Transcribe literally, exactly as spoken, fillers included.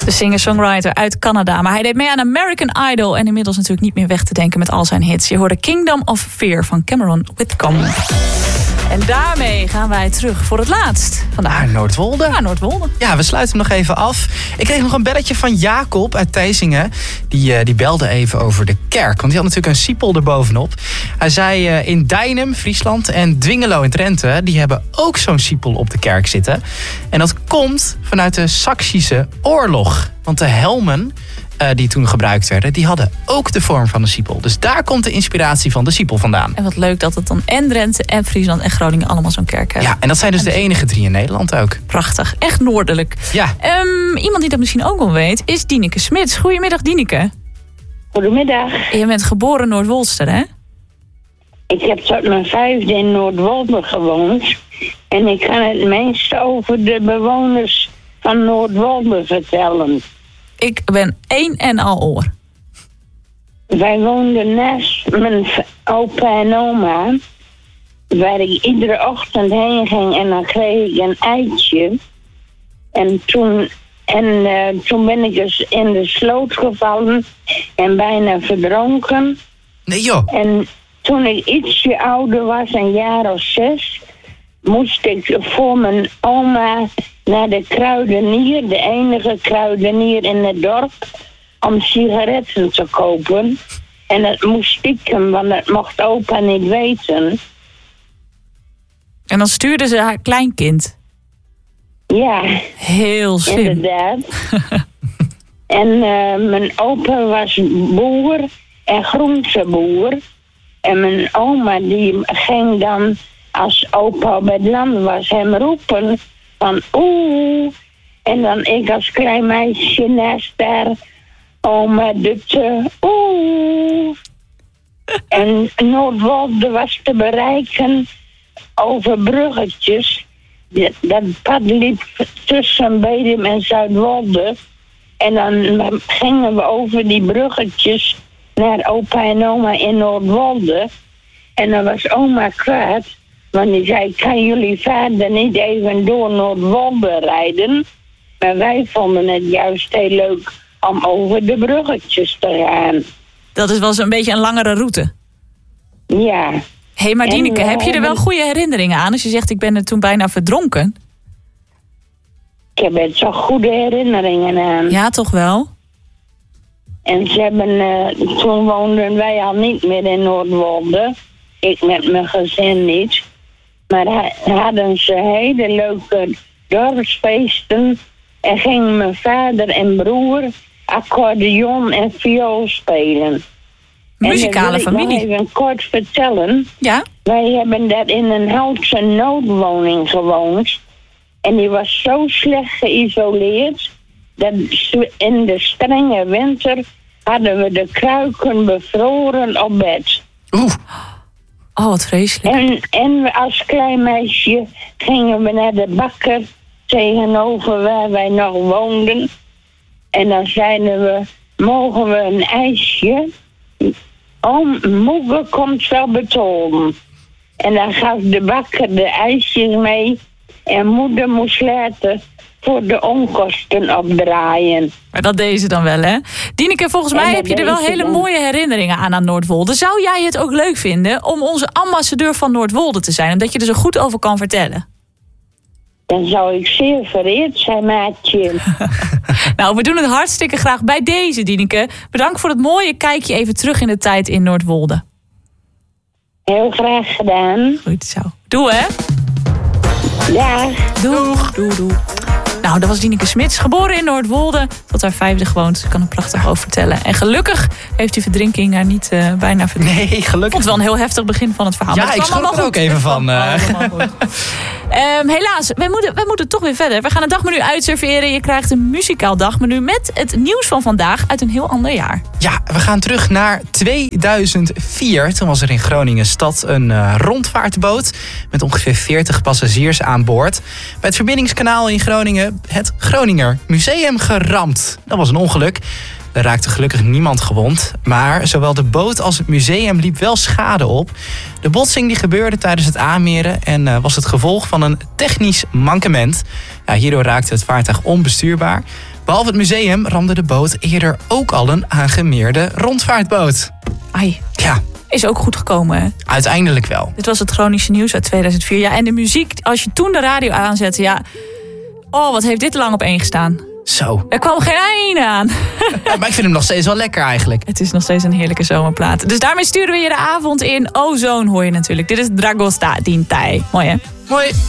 De singer-songwriter uit Canada. Maar hij deed mee aan American Idol. En inmiddels natuurlijk niet meer weg te denken met al zijn hits. Je hoorde Kingdom of Fear van Cameron Whitcomb. En daarmee gaan wij terug voor het laatst vandaag. Naar Noordwolde. Naar Noordwolde. Ja, we sluiten hem nog even af. Ik kreeg nog een belletje van Jacob uit Thesinge. Die, uh, die belde even over de kerk. Want die had natuurlijk een siepel erbovenop. Hij zei uh, in Dijnem, Friesland en Dwingelo in Drenthe... die hebben ook zo'n siepel op de kerk zitten. En dat komt vanuit de Saksische oorlog. Want de helmen... Uh, die toen gebruikt werden, die hadden ook de vorm van een siepel. Dus daar komt de inspiratie van de siepel vandaan. En wat leuk dat het dan en Drenthe en Friesland en Groningen allemaal zo'n kerk hebben. Ja, en dat zijn dus de enige drie in Nederland ook. Prachtig, echt noordelijk. Ja. Um, iemand die dat misschien ook wel weet, is Dieneke Smits. Goedemiddag, Dieneke. Goedemiddag. Je bent geboren Noordwolster, hè? Ik heb tot mijn vijfde in Noordwolde gewoond. En ik kan het meeste over de bewoners van Noordwolde vertellen. Ik ben één en al oor. Wij woonden naast mijn opa en oma, waar ik iedere ochtend heen ging en dan kreeg ik een eitje. En toen, en, uh, toen ben ik dus in de sloot gevallen en bijna verdronken. Nee joh. En toen ik ietsje ouder was, een jaar of zes, moest ik voor mijn oma naar de kruidenier, de enige kruidenier in het dorp, om sigaretten te kopen. En dat moest stiekem, want dat mocht opa niet weten. En dan stuurde ze haar kleinkind. Ja. Heel slim. Inderdaad. En uh, mijn opa was boer en groenteboer. En mijn oma die ging dan, als opa op het land was, hem roepen van oeh. En dan ik als klein meisje naast haar oma Dutte oeh. En Noordwolde was te bereiken over bruggetjes. Dat pad liep tussen Bedum en Zuidwolde. En dan gingen we over die bruggetjes naar opa en oma in Noordwolde. En dan was oma kwaad. Want die zei, kan jullie vader niet even door Noordwolde rijden? Maar wij vonden het juist heel leuk om over de bruggetjes te gaan. Dat is wel zo'n beetje een langere route. Ja. Hé, hey, maar Dieneke, heb je er wel goede herinneringen aan? Als je zegt, ik ben er toen bijna verdronken. Ik heb er toch goede herinneringen aan. Ja, toch wel? En ze hebben, uh, toen woonden wij al niet meer in Noordwolde. Ik met mijn gezin niet. Maar hadden ze hele leuke dorpsfeesten. En gingen mijn vader en broer accordeon en viool spelen. Muzikale en familie. Ik wil even kort vertellen. Ja? Wij hebben daar in een houten noodwoning gewoond. En die was zo slecht geïsoleerd dat in de strenge winter hadden we de kruiken bevroren op bed. Oeh. Oh, wat vreselijk. En, en als klein meisje gingen we naar de bakker tegenover waar wij nog woonden. En dan zeiden we, mogen we een ijsje? Oh, moeder komt wel betonen. En dan gaf de bakker de ijsjes mee. En moeder moest later voor de onkosten opdraaien. Maar dat deed ze dan wel, hè? Dieneke, volgens mij heb je er wel hele dan. mooie herinneringen aan aan Noordwolde. Zou jij het ook leuk vinden om onze ambassadeur van Noordwolde te zijn? Omdat je er zo goed over kan vertellen. Dan zou ik zeer vereerd zijn, maatje. Nou, we doen het hartstikke graag bij deze, Dieneke. Bedankt voor het mooie kijkje even terug in de tijd in Noordwolde. Heel graag gedaan. Goed zo. Doe, hè? Dag. Doeg. Doeg, doeg. Nou, dat was Dieneke Smits, geboren in Noordwolde. Tot haar vijfde gewoond. Ze kan er prachtig over vertellen. En gelukkig heeft die verdrinking haar niet uh, bijna verdronken. Nee, gelukkig. Ik vond het wel een heel heftig begin van het verhaal. Ja, ik schrok er ook even van. Uh. Um, helaas, wij moeten, wij moeten toch weer verder. We gaan een dagmenu uitserveren. Je krijgt een muzikaal dagmenu met het nieuws van vandaag uit een heel ander jaar. Ja, we gaan terug naar tweeduizend vier. Toen was er in Groningen stad een uh, rondvaartboot met ongeveer veertig passagiers aan boord. Bij het verbindingskanaal in Groningen het Groninger Museum geramd. Dat was een ongeluk. Er raakte gelukkig niemand gewond. Maar zowel de boot als het museum liep wel schade op. De botsing die gebeurde tijdens het aanmeren en uh, was het gevolg van een technisch mankement. Ja, hierdoor raakte het vaartuig onbestuurbaar. Behalve het museum ramde de boot eerder ook al een aangemeerde rondvaartboot. Ai, Ja, is ook goed gekomen, hè? uiteindelijk wel. Dit was het Groningse nieuws uit tweeduizend vier. Ja, en de muziek, als je toen de radio aanzette, ja... Oh, wat heeft dit lang op één gestaan. Zo. Er kwam geen einde aan. Ja, maar ik vind hem nog steeds wel lekker eigenlijk. Het is nog steeds een heerlijke zomerplaat. Dus daarmee sturen we je de avond in. Ozone hoor je natuurlijk. Dit is Dragosta Dintai. Mooi, hè? Mooi.